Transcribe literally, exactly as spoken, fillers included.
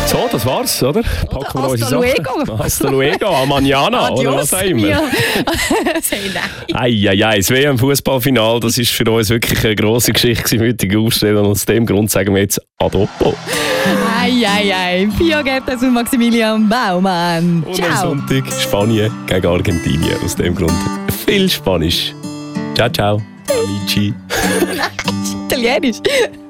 So, das war's, oder? Packen wir unsere Hasta Sachen. Hasta luego, a mañana, oder was auch immer. Ja. Sei nein. Eieiei, das W M-Fußballfinal, das ist für uns wirklich eine grosse Geschichte im heutigen Aufstehen. Und aus dem Grund sagen wir jetzt Adopo. Eieiei, Pio Gebtes und Maximilian Baumann. Und Ciao. am Sonntag Spanien gegen Argentinien. Aus dem Grund viel Spanisch. Ciao, ciao. Amici. Italienisch.